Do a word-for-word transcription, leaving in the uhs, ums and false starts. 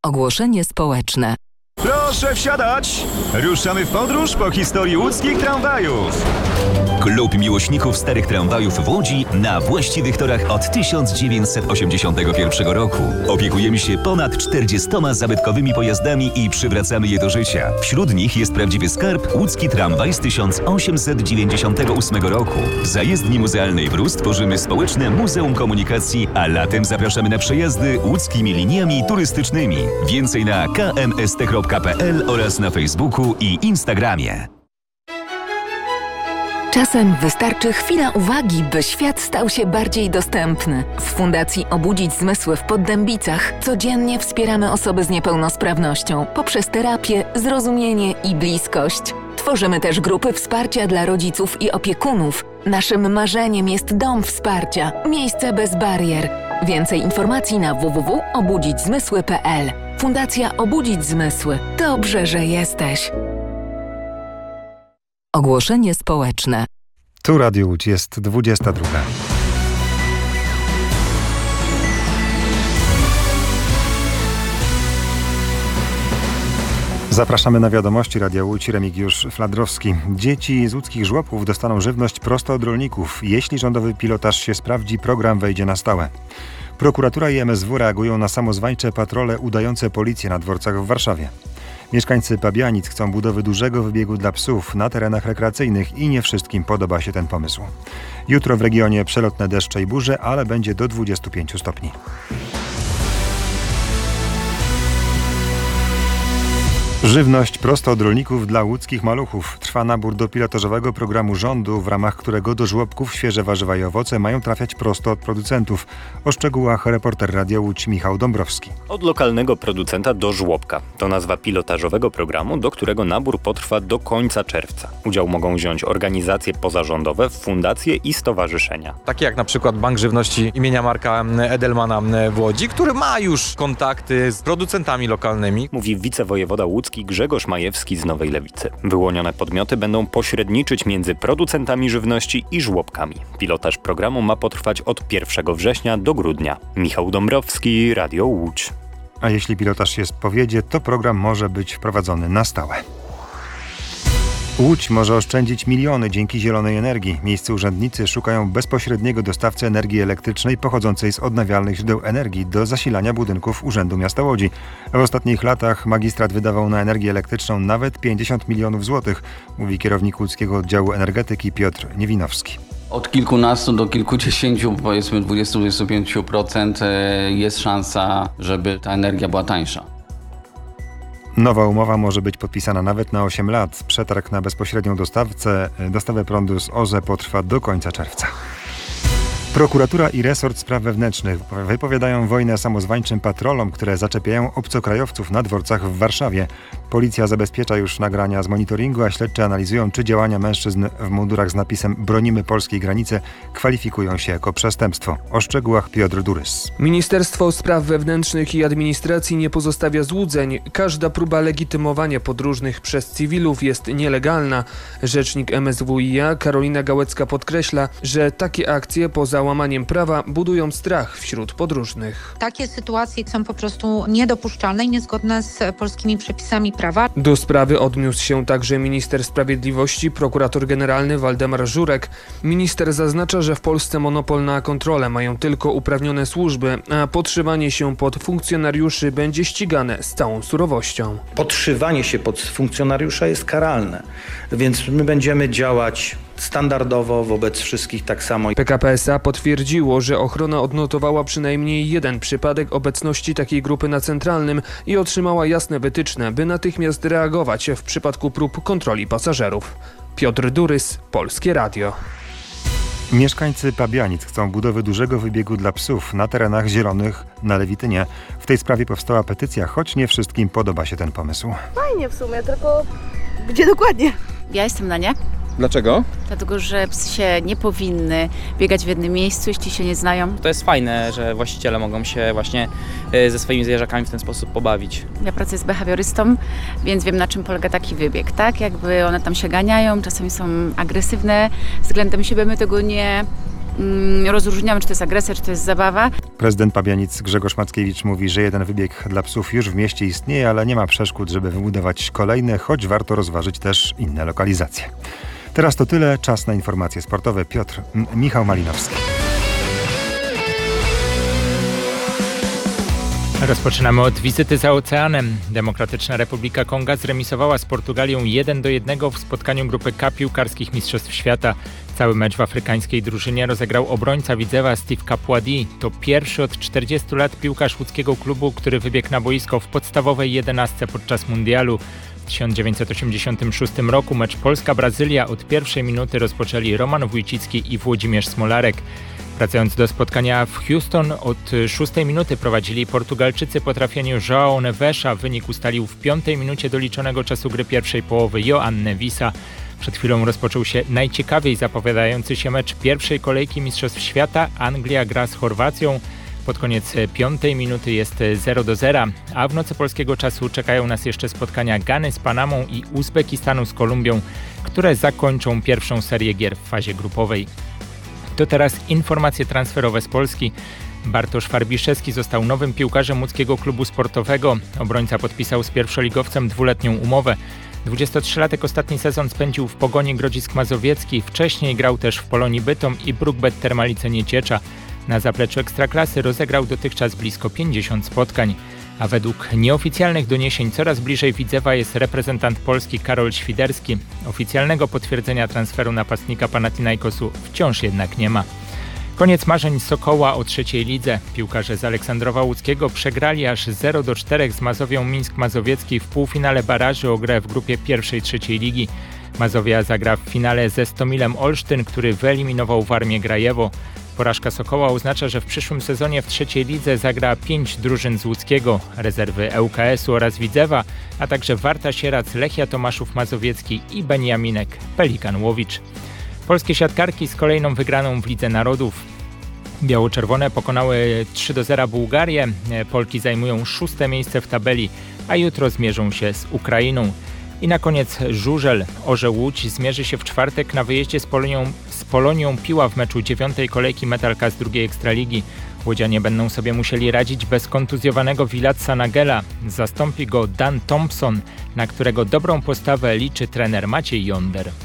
Ogłoszenie społeczne. Proszę wsiadać! Ruszamy w podróż po historii łódzkich tramwajów. Klub miłośników starych tramwajów w Łodzi na właściwych torach od tysiąc dziewięćset osiemdziesiątego pierwszego roku. Opiekujemy się ponad czterdziestoma zabytkowymi pojazdami i przywracamy je do życia. Wśród nich jest prawdziwy skarb łódzki tramwaj z tysiąc osiemset dziewięćdziesiątego ósmego roku. W zajezdni muzealnej w Rus tworzymy społeczne Muzeum Komunikacji, a latem zapraszamy na przejazdy łódzkimi liniami turystycznymi. Więcej na k m s t kropka p l oraz na Facebooku i Instagramie. Czasem wystarczy chwila uwagi, by świat stał się bardziej dostępny. W Fundacji Obudzić Zmysły w Poddębicach codziennie wspieramy osoby z niepełnosprawnością poprzez terapię, zrozumienie i bliskość. Tworzymy też grupy wsparcia dla rodziców i opiekunów. Naszym marzeniem jest dom wsparcia, miejsce bez barier. Więcej informacji na w w w kropka obudzić zmysły kropka p l. Fundacja Obudzić Zmysły. Dobrze, że jesteś. Ogłoszenie społeczne. Tu Radio Łódź, jest dwudziesta druga. Zapraszamy na wiadomości Radia Łódź, Remigiusz Fladrowski. Dzieci z łódzkich żłobków dostaną żywność prosto od rolników. Jeśli rządowy pilotaż się sprawdzi, program wejdzie na stałe. Prokuratura i M S W reagują na samozwańcze patrole udające policję na dworcach w Warszawie. Mieszkańcy Pabianic chcą budowy dużego wybiegu dla psów na terenach rekreacyjnych i nie wszystkim podoba się ten pomysł. Jutro w regionie przelotne deszcze i burze, ale będzie do dwudziestu pięciu stopni. Żywność prosto od rolników dla łódzkich maluchów. Trwa nabór do pilotażowego programu rządu, w ramach którego do żłobków świeże warzywa i owoce mają trafiać prosto od producentów. O szczegółach reporter Radia Łódź Michał Dąbrowski. Od lokalnego producenta do żłobka. To nazwa pilotażowego programu, do którego nabór potrwa do końca czerwca. Udział mogą wziąć organizacje pozarządowe, fundacje i stowarzyszenia. Takie jak na przykład Bank Żywności imienia Marka Edelmana w Łodzi, który ma już kontakty z producentami lokalnymi. Mówi wicewojewoda łódzki Grzegorz Majewski z Nowej Lewicy. Wyłonione podmioty będą pośredniczyć między producentami żywności i żłobkami. Pilotaż programu ma potrwać od pierwszego września do grudnia. Michał Dąbrowski, Radio Łódź. A jeśli pilotaż się powiedzie, to program może być wprowadzony na stałe. Łódź może oszczędzić miliony dzięki zielonej energii. Miejscy urzędnicy szukają bezpośredniego dostawcy energii elektrycznej pochodzącej z odnawialnych źródeł energii do zasilania budynków Urzędu Miasta Łodzi. W ostatnich latach magistrat wydawał na energię elektryczną nawet pięćdziesiąt milionów złotych, mówi kierownik łódzkiego oddziału energetyki Piotr Niewinowski. Od kilkunastu do kilkudziesięciu, powiedzmy dwudziestu do dwudziestu pięciu procent jest szansa, żeby ta energia była tańsza. Nowa umowa może być podpisana nawet na osiem lat. Przetarg na bezpośrednią dostawcę, dostawę prądu z O Z E potrwa do końca czerwca. Prokuratura i resort spraw wewnętrznych wypowiadają wojnę samozwańczym patrolom, które zaczepiają obcokrajowców na dworcach w Warszawie. Policja zabezpiecza już nagrania z monitoringu, a śledczy analizują, czy działania mężczyzn w mundurach z napisem "Bronimy polskiej granicy" kwalifikują się jako przestępstwo. O szczegółach Piotr Durys. Ministerstwo Spraw Wewnętrznych i Administracji nie pozostawia złudzeń. Każda próba legitymowania podróżnych przez cywilów jest nielegalna. Rzecznik M S W i a Karolina Gałecka podkreśla, że takie akcje poza łamaniem prawa budują strach wśród podróżnych. Takie sytuacje są po prostu niedopuszczalne i niezgodne z polskimi przepisami prawa. Do sprawy odniósł się także minister sprawiedliwości, prokurator generalny Waldemar Żurek. Minister zaznacza, że w Polsce monopol na kontrolę mają tylko uprawnione służby, a podszywanie się pod funkcjonariuszy będzie ścigane z całą surowością. Podszywanie się pod funkcjonariusza jest karalne, więc my będziemy działać standardowo wobec wszystkich tak samo. P K P S A potwierdziło, że ochrona odnotowała przynajmniej jeden przypadek obecności takiej grupy na Centralnym i otrzymała jasne wytyczne, by natychmiast reagować w przypadku prób kontroli pasażerów. Piotr Durys, Polskie Radio. Mieszkańcy Pabianic chcą budowy dużego wybiegu dla psów na terenach zielonych na Lewitynie. W tej sprawie powstała petycja, choć nie wszystkim podoba się ten pomysł. Fajnie w sumie, tylko gdzie dokładnie? Ja jestem na nie. Dlaczego? Dlatego, że psy się nie powinny biegać w jednym miejscu, jeśli się nie znają. To jest fajne, że właściciele mogą się właśnie ze swoimi zwierzakami w ten sposób pobawić. Ja pracuję z behawiorystą, więc wiem, na czym polega taki wybieg, tak? Jakby one tam się ganiają, czasami są agresywne względem siebie, my tego nie mm, rozróżniamy, czy to jest agresja, czy to jest zabawa. Prezydent Pabianic Grzegorz Mackiewicz mówi, że jeden wybieg dla psów już w mieście istnieje, ale nie ma przeszkód, żeby wybudować kolejne, choć warto rozważyć też inne lokalizacje. Teraz to tyle. Czas na informacje sportowe. Piotr M- Michał Malinowski. Rozpoczynamy od wizyty za oceanem. Demokratyczna Republika Konga zremisowała z Portugalią jeden do jednego w spotkaniu grupy K piłkarskich Mistrzostw Świata. Cały mecz w afrykańskiej drużynie rozegrał obrońca Widzewa Steve Kapładi. To pierwszy od czterdziestu lat piłkarz łódzkiego klubu, który wybiegł na boisko w podstawowej jedenastce podczas mundialu. W tysiąc dziewięćset osiemdziesiątym szóstym roku mecz Polska-Brazylia od pierwszej minuty rozpoczęli Roman Wójcicki i Włodzimierz Smolarek. Wracając do spotkania w Houston, od szóstej minuty prowadzili Portugalczycy po trafieniu João Nevesa. Wynik ustalił w piątej minucie doliczonego czasu gry pierwszej połowy Joan Nevisa. Przed chwilą rozpoczął się najciekawiej zapowiadający się mecz pierwszej kolejki Mistrzostw Świata. Anglia gra z Chorwacją. Pod koniec piątej minuty jest zero do zera, a w nocy polskiego czasu czekają nas jeszcze spotkania Gany z Panamą i Uzbekistanu z Kolumbią, które zakończą pierwszą serię gier w fazie grupowej. To teraz informacje transferowe z Polski. Bartosz Farbiszewski został nowym piłkarzem łódzkiego klubu sportowego. Obrońca podpisał z pierwszoligowcem dwuletnią umowę. dwudziestotrzylatek ostatni sezon spędził w Pogoni Grodzisk Mazowiecki. Wcześniej grał też w Polonii Bytom i Brukbet Termalice Nieciecza. Na zapleczu Ekstraklasy rozegrał dotychczas blisko pięćdziesiąt spotkań. A według nieoficjalnych doniesień coraz bliżej Widzewa jest reprezentant Polski Karol Świderski. Oficjalnego potwierdzenia transferu napastnika Panathinaikosu wciąż jednak nie ma. Koniec marzeń Sokoła o trzeciej lidze. Piłkarze z Aleksandrowa Łódzkiego przegrali aż zero do czterech z Mazowią Mińsk Mazowiecki w półfinale baraży o grę w grupie pierwszej trzeciej ligi. Mazowia zagra w finale ze Stomilem Olsztyn, który wyeliminował Warmię Grajewo. Porażka Sokoła oznacza, że w przyszłym sezonie w trzeciej lidze zagra pięć drużyn z Łódzkiego, rezerwy L K S u oraz Widzewa, a także Warta Sierac, Lechia Tomaszów Mazowiecki i Beniaminek Pelikan Łowicz. Polskie siatkarki z kolejną wygraną w Lidze Narodów. Biało-czerwone pokonały trzy do zera Bułgarię, Polki zajmują szóste miejsce w tabeli, a jutro zmierzą się z Ukrainą. I na koniec żużel. Orzeł Łódź zmierzy się w czwartek na wyjeździe z Polonią, z Polonią Piła w meczu dziewiątej kolejki Metalka z drugiej Ekstraligi. Łodzianie będą sobie musieli radzić bez kontuzjowanego Vilatsa Nagela. Zastąpi go Dan Thompson, na którego dobrą postawę liczy trener Maciej Jonder.